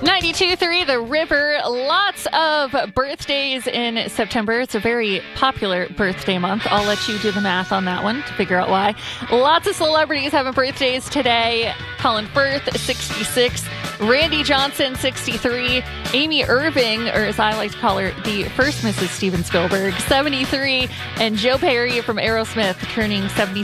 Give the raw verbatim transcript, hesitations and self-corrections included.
ninety-two point three The River. Lots of birthdays in September. It's a very popular birthday month. I'll let you do the math on that one to figure out why. Lots of celebrities having birthdays today. Colin Firth, sixty-six. Randy Johnson, sixty-three. Amy Irving, or as I like to call her, the first Missus Steven Spielberg, seventy-three. And Joe Perry from Aerosmith turning seventy-six.